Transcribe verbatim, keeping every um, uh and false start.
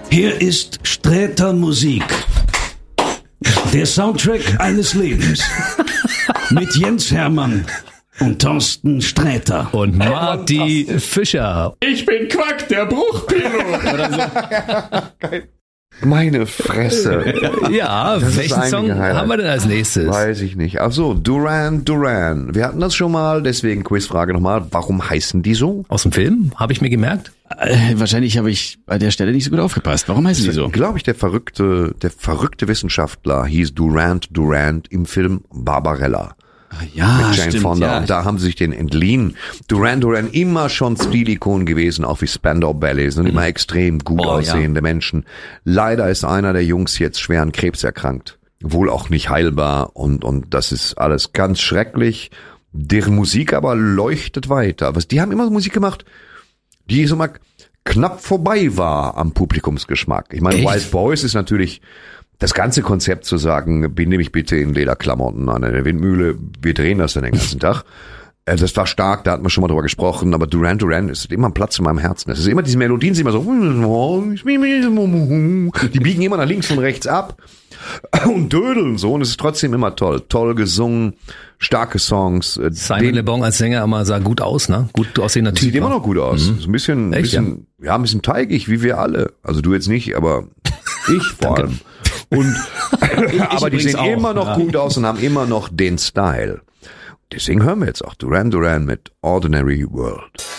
Hier ist Sträter Musik. Der Soundtrack eines Lebens. Mit Jens Hermann und Thorsten Sträter. Und Marty Fischer. Ich bin Quack, der Bruchpilot. Oder so. Meine Fresse. Ja, Das welchen Song Highlight. haben wir denn als nächstes? Weiß ich nicht. Ach so, Duran Duran. Wir hatten das schon mal, deswegen Quizfrage nochmal. Warum heißen die so? Aus dem Film, habe ich mir gemerkt. Äh, wahrscheinlich habe ich bei der Stelle nicht so gut aufgepasst. Warum heißen die so? Glaube ich, der verrückte, der verrückte Wissenschaftler hieß Durant Durant im Film Barbarella. Ja, Mit Jane stimmt, Fonda. ja. Und da haben sie sich den entliehen. Duran Duran immer schon Stilikon gewesen, auch wie Spandau Ballet. Sind immer extrem gut Oh, aussehende ja. Menschen. Leider ist einer der Jungs jetzt schwer an Krebs erkrankt. Wohl auch nicht heilbar. Und, und das ist alles ganz schrecklich. Deren Musik aber leuchtet weiter. Was, die haben immer Musik gemacht, die so mal knapp vorbei war am Publikumsgeschmack. Ich meine, Echt? Wild Boys ist natürlich das ganze Konzept zu sagen, binde mich bitte in Lederklamotten an eine Windmühle, wir drehen das dann den ganzen Tag. Äh, Das war stark, da hat man schon mal drüber gesprochen, aber Duran Duran ist immer ein Platz in meinem Herzen. Es ist immer diese Melodien, sind immer so, die biegen immer nach links und rechts ab und dödeln so und es ist trotzdem immer toll. Toll gesungen, starke Songs. Simon Den- Le Bon als Sänger immer sah gut aus, ne? Gut aussehender Typ. Sieht immer ne? noch gut aus. Mhm. Ist ein bisschen, Echt, bisschen ja? ein bisschen teigig, wie wir alle. Also du jetzt nicht, aber ich vor allem. Und aber die übrigens sehen auch, immer noch ja. gut aus und haben immer noch den Style. Deswegen hören wir jetzt auch Duran Duran mit Ordinary World.